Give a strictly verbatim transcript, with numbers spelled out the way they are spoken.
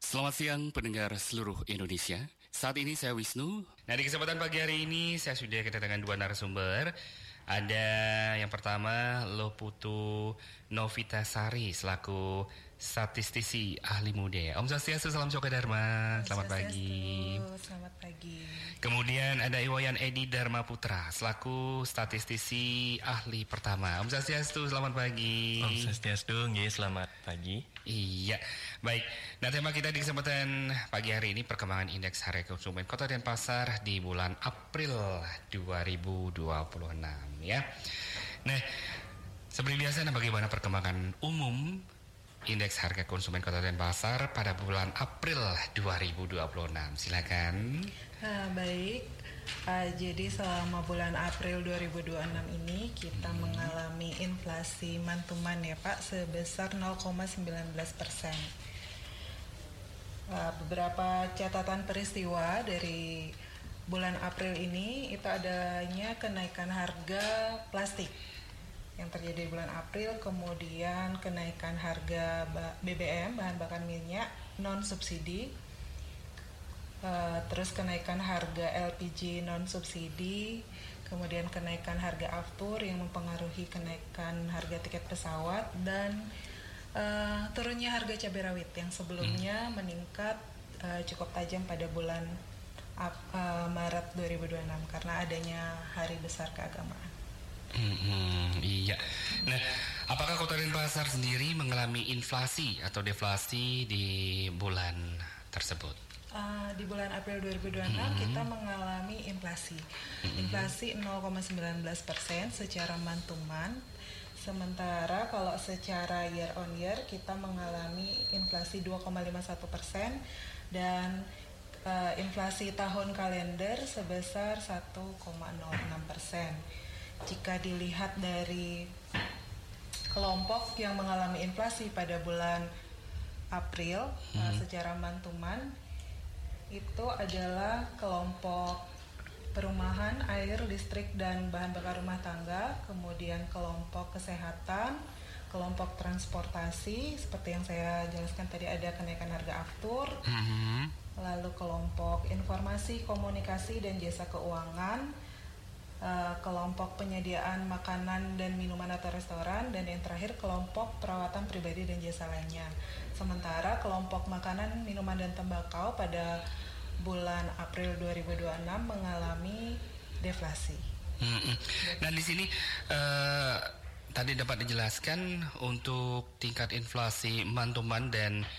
Selamat siang pendengar seluruh Indonesia. Saat ini saya Wisnu. Nah, di kesempatan pagi hari ini saya sudah kedatangan dua narasumber. Ada yang pertama Loputu Novitasari selaku statistisi ahli muda. Om Swastiastu, salam Soka Dharma. Selamat pagi. Selamat pagi. Kemudian ada Iwayan Edi Dharma Putra selaku statistisi ahli pertama. Om Swastiastu, selamat pagi. Om Swastiastu, nggih, selamat pagi. Iya, baik. Nah, tema kita di kesempatan pagi hari ini perkembangan indeks harga konsumen Kota Denpasar di bulan April dua ribu dua puluh enam ya. Nah, seperti biasa, nah bagaimana perkembangan umum indeks harga konsumen Kota Denpasar pada bulan April dua ribu dua puluh enam? Silakan. Nah, baik. Uh, jadi selama bulan April dua ribu dua puluh enam ini kita hmm. mengalami inflasi mantuman ya Pak sebesar nol koma sembilan belas persen. Uh, beberapa catatan peristiwa dari bulan April ini itu adanya kenaikan harga plastik yang terjadi di bulan April, kemudian kenaikan harga B B M bahan bakar minyak non subsidi. Uh, terus kenaikan harga L P G non subsidi, kemudian kenaikan harga aftur yang mempengaruhi kenaikan harga tiket pesawat, dan uh, turunnya harga cabai rawit yang sebelumnya hmm. meningkat uh, cukup tajam pada bulan uh, Maret dua ribu dua puluh enam karena adanya hari besar keagamaan. Hmm, iya. Nah, apakah Kota Denpasar sendiri mengalami inflasi atau deflasi di bulan tersebut? Uh, di bulan April dua ribu dua puluh enam hmm. kita mengalami inflasi hmm. inflasi nol koma sembilan belas persen secara mantuman, sementara kalau secara year on year kita mengalami inflasi dua koma lima satu persen dan uh, inflasi tahun kalender sebesar satu koma nol enam persen. Jika dilihat dari kelompok yang mengalami inflasi pada bulan April hmm. uh, secara mantuman itu adalah kelompok perumahan, air, listrik, dan bahan bakar rumah tangga, kemudian kelompok kesehatan, kelompok transportasi, seperti yang saya jelaskan tadi ada kenaikan harga aftur, mm-hmm. lalu kelompok informasi, komunikasi, dan jasa keuangan, uh, kelompok penyediaan makanan dan minuman atau restoran, dan yang terakhir kelompok perawatan pribadi dan jasa lainnya. Sementara kelompok makanan, minuman, dan tembakau pada bulan April dua ribu dua puluh enam mengalami deflasi. Hmm, nah, di sini uh, tadi dapat dijelaskan untuk tingkat inflasi mantuman dan